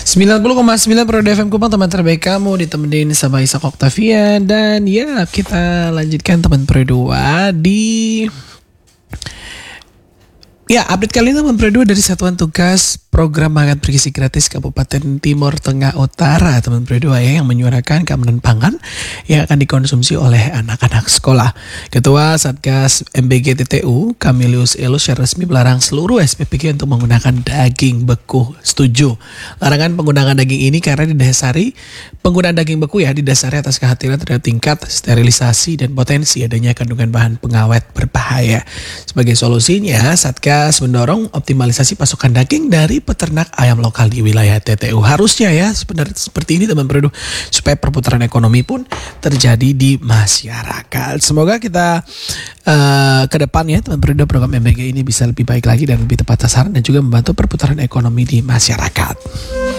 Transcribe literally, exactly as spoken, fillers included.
sembilan puluh koma sembilan Pro F M Kupang, teman terbaik kamu, ditemenin sama Isak Octavian. Dan ya, kita lanjutkan teman Pro dua di Ya, update kali ini teman Pro dua dari Satuan Tugas Program Makan Bergizi Gratis Kabupaten Timur Tengah Utara, teman Pro dua ya, yang menyuarakan keamanan pangan yang akan dikonsumsi oleh anak-anak sekolah. Ketua Satgas M B G T T U, Camilius Elus, secara resmi melarang seluruh S P P G untuk menggunakan daging beku. Setuju. Larangan penggunaan daging ini karena didasari penggunaan daging beku ya didasari atas kekhawatiran terhadap tingkat sterilisasi dan potensi adanya kandungan bahan pengawet berbahaya. Sebagai solusinya, Satgas mendorong optimalisasi pasokan daging dari peternak ayam lokal di wilayah T T U. Harusnya ya sebenarnya seperti ini teman Pro dua, supaya perputaran ekonomi pun terjadi di masyarakat. Semoga kita uh, ke depan ya teman Pro dua, program M B G ini bisa lebih baik lagi dan lebih tepat sasaran dan juga membantu perputaran ekonomi di masyarakat.